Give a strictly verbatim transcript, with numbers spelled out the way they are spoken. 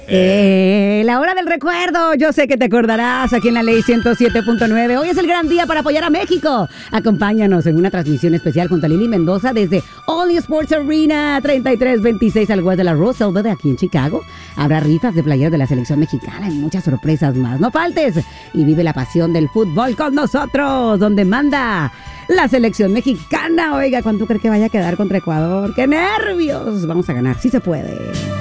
Eh, la hora del recuerdo. Yo sé que te acordarás aquí en la Ley ciento siete punto nueve. Hoy es el gran día para apoyar a México. Acompáñanos en una transmisión especial junto a Lili Mendoza desde All Sports Arena treinta y tres veintiséis al west de la Roosevelt de aquí en Chicago. Habrá rifas de playeras de la selección mexicana y muchas sorpresas más. No faltes y vive la pasión del fútbol con nosotros, donde manda la selección mexicana. Oiga, ¿cuánto crees que vaya a quedar contra Ecuador? ¡Qué nervios! Vamos a ganar, sí se puede.